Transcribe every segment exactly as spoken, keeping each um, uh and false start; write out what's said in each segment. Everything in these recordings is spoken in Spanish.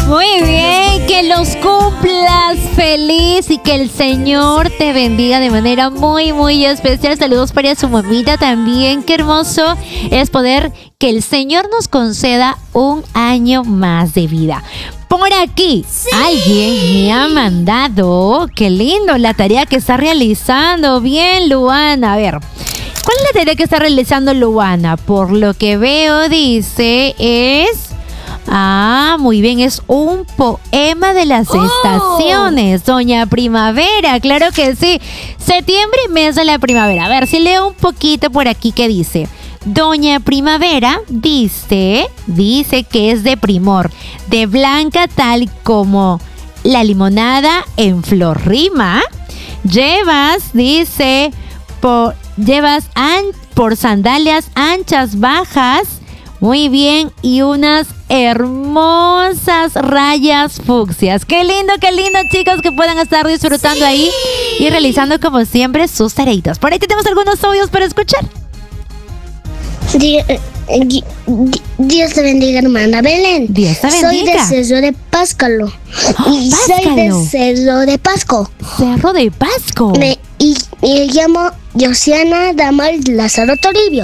Muy bien, que los cumplas feliz y que el Señor te bendiga de manera muy, muy especial. Saludos para su mamita también. Qué hermoso es poder que el Señor nos conceda un año más de vida. Por aquí, sí. Alguien me ha mandado, qué lindo, la tarea que está realizando. Bien, Luana. A ver, ¿cuál es la tarea que está realizando Luana? Por lo que veo, dice, es... Ah, muy bien, es un poema de las oh. estaciones, Doña Primavera, claro que sí. Septiembre, mes de la primavera. A ver, si leo un poquito por aquí, ¿qué dice? Doña Primavera dice, dice que es de primor, de blanca tal como la limonada en flor rima. Llevas, dice, por, llevas an, por sandalias anchas, bajas. Muy bien, y unas hermosas rayas fucsias. Qué lindo, qué lindo, chicos, que puedan estar disfrutando sí. ahí y realizando como siempre sus tareitas. Por ahí tenemos algunos audios para escuchar. Dios, Dios te bendiga, hermana Belén. Dios te bendiga. Soy de Cerro de Páscalo. Oh, y soy de Cerro de Pasco. Cerro de Pasco. Me, y, y me llamo Josiana Damar Lázaro Toribio.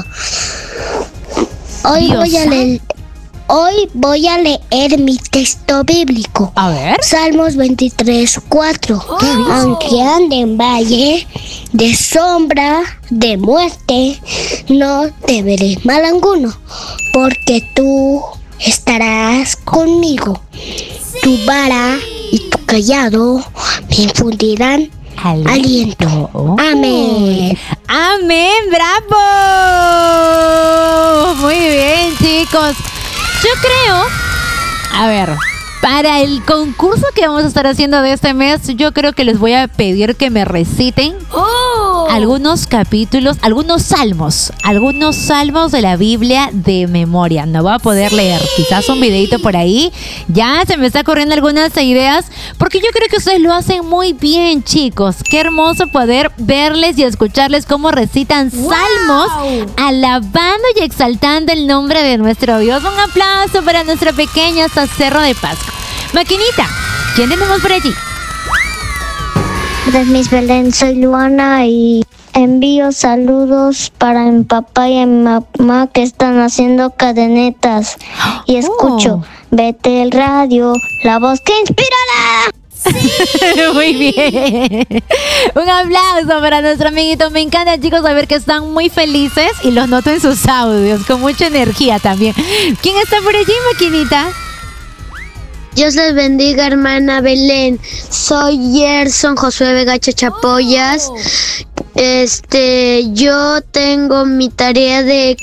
Hoy voy a leer, hoy voy a leer mi texto bíblico. A ver. Salmos veintitrés, cuatro. Oh. Aunque ande en valle de sombra de muerte, no te veré mal alguno, porque tú estarás conmigo. Sí. Tu vara y tu callado me infundirán aliento. aliento. Oh. Amén. Amén, bravo. Muy bien, chicos. Yo creo, a ver, para el concurso que vamos a estar haciendo de este mes, yo creo que les voy a pedir que me reciten oh. algunos capítulos, algunos salmos, algunos salmos de la Biblia de memoria. No voy a poder sí. leer, quizás un videito por ahí. Ya se me está corriendo algunas ideas, porque yo creo que ustedes lo hacen muy bien, chicos. Qué hermoso poder verles y escucharles cómo recitan wow. salmos, alabando y exaltando el nombre de nuestro Dios. Un aplauso para nuestra pequeña hasta Cerro de Pasco. Maquinita, ¿quién tenemos por allí? Gracias, Miss Belén. Soy Luana y envío saludos para mi papá y a mi mamá que están haciendo cadenetas. Y escucho, oh. vete el radio, la voz que inspirará. Sí. Muy bien. Un aplauso para nuestro amiguito. Me encanta, chicos, saber que están muy felices y los noto en sus audios, con mucha energía también. ¿Quién está por allí, Maquinita? Dios les bendiga, hermana Belén. Soy Gerson Josué Vega Chachapoyas. Oh. Este, yo tengo mi tarea de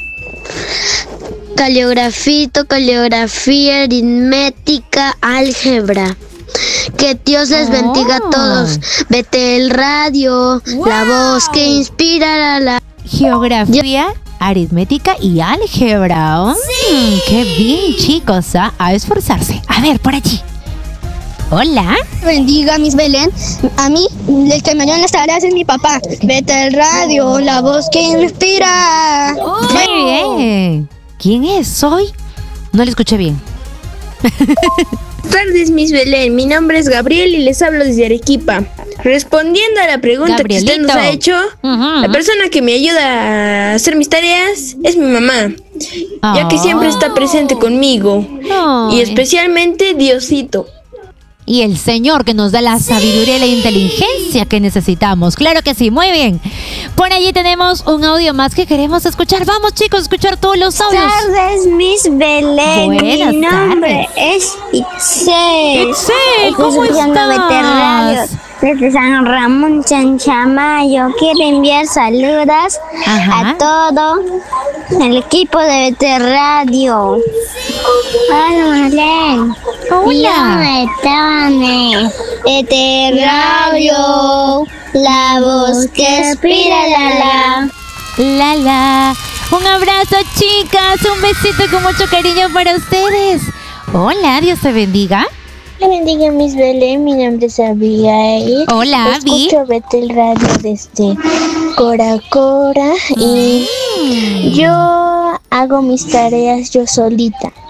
caligrafito, caligrafía, aritmética, álgebra. Que Dios les bendiga oh. a todos. Vete el radio, wow. la voz que inspira a la geografía, aritmética y álgebra. Oh, sí. ¡Qué bien, chicos! ¿Ah? A esforzarse. A ver, por allí. Hola. Bendiga, Miss Belén. A mí, el que me dio en las tareas es mi papá. Vete el radio, la voz que inspira. Oh. Muy bien. ¿Quién es? ¿Soy? No le escuché bien. Buenas tardes, Miss Belén. Mi nombre es Gabriel y les hablo desde Arequipa. Respondiendo a la pregunta Gabrielito. que usted nos ha hecho, uh-huh. la persona que me ayuda a hacer mis tareas es mi mamá, oh. ya que siempre está presente conmigo, oh. y especialmente Diosito. Y el Señor que nos da la sabiduría y la inteligencia que necesitamos. Claro que sí, muy bien. Por allí tenemos un audio más que queremos escuchar. Vamos, chicos, a escuchar todos los audios. Buenas tardes, Miss Belén. Buenas Mi nombre tardes. es Itzel. Itzel, ¿cómo estás? Desde San Ramón, Chanchamayo. Quiero enviar saludos Ajá. a todo el equipo de Vete Radio. Hola, Belén. Hola. Tane. Vete Radio, la voz que inspira, la la. La la. Un abrazo, chicas. Un besito con mucho cariño para ustedes. Hola, Dios te bendiga. Le bendiga, Miss Belén. Mi nombre es Abigail. Hola, Abby. Escucho Vete el Radio desde Cora Cora y mm. yo hago mis tareas yo solita. Oh,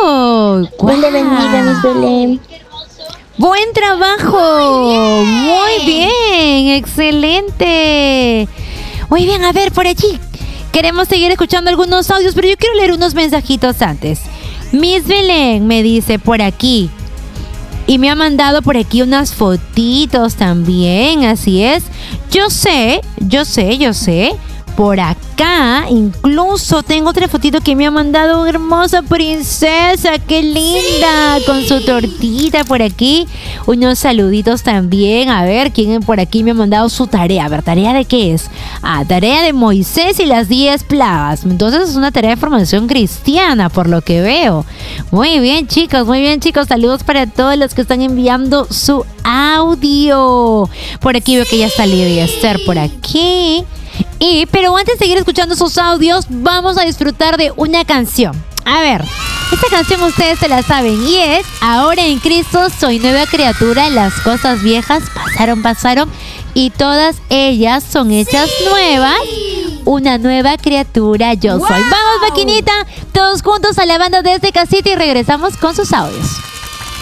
¡Wow! Dios le bendiga, Miss Belén. ¡Buen trabajo! Muy bien, excelente. Muy bien, a ver, por allí. Queremos seguir escuchando algunos audios, pero yo quiero leer unos mensajitos antes. Miss Belén me dice por aquí. Y me ha mandado por aquí unas fotitos también, así es. Yo sé, yo sé, yo sé. Por acá, incluso tengo otra fotito que me ha mandado una hermosa princesa. ¡Qué linda! Sí. Con su tortita por aquí. Unos saluditos también. A ver, ¿quién por aquí me ha mandado su tarea? A ver, ¿tarea de qué es? Ah, tarea de Moisés y las diez plagas. Entonces es una tarea de formación cristiana, por lo que veo. Muy bien, chicos, muy bien, chicos. Saludos para todos los que están enviando su audio. Por aquí veo que ya está Lidia Esther por aquí. Y, pero antes de seguir escuchando sus audios, vamos a disfrutar de una canción. A ver, esta canción ustedes se la saben y es Ahora en Cristo soy nueva criatura, las cosas viejas pasaron, pasaron y todas ellas son hechas ¡sí! Nuevas. Una nueva criatura yo wow. soy. Vamos, maquinita, todos juntos alabando desde casita y regresamos con sus audios.